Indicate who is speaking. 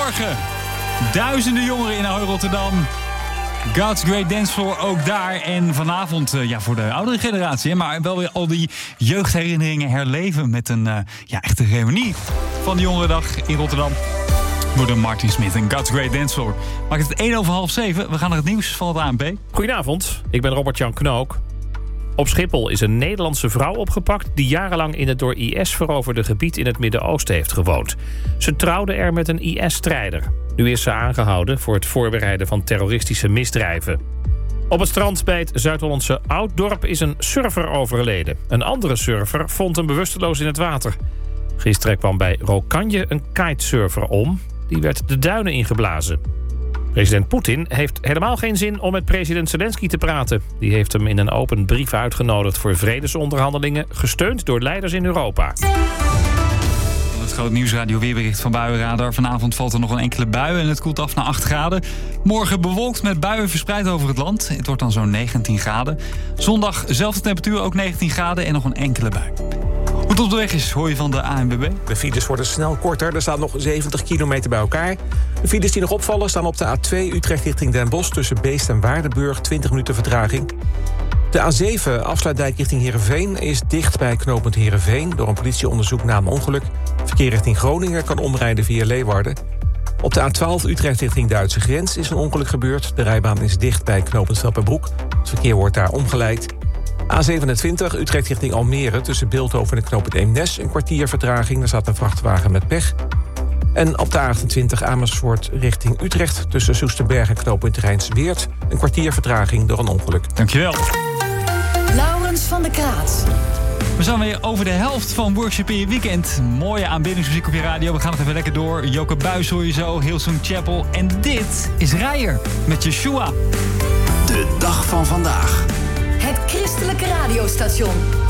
Speaker 1: Morgen duizenden jongeren in Ahoy Rotterdam. God's Great Dance Floor ook daar. En vanavond, voor de oudere generatie, maar wel weer al die jeugdherinneringen herleven met een echte reunie van de Jongerendag in Rotterdam. Moeder Martin Smith en God's Great Dance Floor. Maakt het 6:01. We gaan naar het nieuws van het ANP.
Speaker 2: Goedenavond, ik ben Robert-Jan Knook. Op Schiphol is een Nederlandse vrouw opgepakt die jarenlang in het door IS veroverde gebied in het Midden-Oosten heeft gewoond. Ze trouwde er met een IS-strijder. Nu is ze aangehouden voor het voorbereiden van terroristische misdrijven. Op het strand bij het Zuid-Hollandse Ouddorp is een surfer overleden. Een andere surfer vond hem bewusteloos in het water. Gisteren kwam bij Rokanje een kitesurfer om. Die werd de duinen ingeblazen. President Poetin heeft helemaal geen zin om met president Zelensky te praten. Die heeft hem in een open brief uitgenodigd voor vredesonderhandelingen, gesteund door leiders in Europa.
Speaker 1: Het groot nieuwsradio weerbericht van Buienradar. Vanavond valt er nog een enkele bui en het koelt af naar 8 graden. Morgen bewolkt met buien verspreid over het land. Het wordt dan zo'n 19 graden. Zondag zelfde temperatuur, ook 19 graden en nog een enkele bui. Hoe het op de weg is, hoor je van de ANWB.
Speaker 3: De files worden snel korter. Er staan nog 70 kilometer bij elkaar. De files die nog opvallen staan op de A2 Utrecht richting Den Bosch... tussen Beest en Waardenburg, 20 minuten vertraging. De A7 Afsluitdijk richting Heerenveen is dicht bij knooppunt Heerenveen... door een politieonderzoek na een ongeluk. Verkeer richting Groningen kan omrijden via Leeuwarden. Op de A12 Utrecht richting Duitse grens is een ongeluk gebeurd. De rijbaan is dicht bij knooppunt Velperbroek. Het verkeer wordt daar omgeleid. A27 Utrecht richting Almere tussen Bilthoven en knooppunt Eemnes. Een kwartier vertraging, er staat een vrachtwagen met pech. En op de A28 Amersfoort richting Utrecht tussen Soesterberg en knooppunt Rijnsweert. Een kwartier vertraging door een ongeluk.
Speaker 1: Dankjewel.
Speaker 4: Laurens van der Kraat.
Speaker 1: We zijn weer over de helft van Worship in je weekend. Mooie aanbiddingsmuziek op je radio. We gaan nog even lekker door. Joke Buijs hoor je zo, Hillsong Chapel. En dit is Rijer met Yeshua.
Speaker 5: De dag van vandaag.
Speaker 4: Het christelijke radiostation.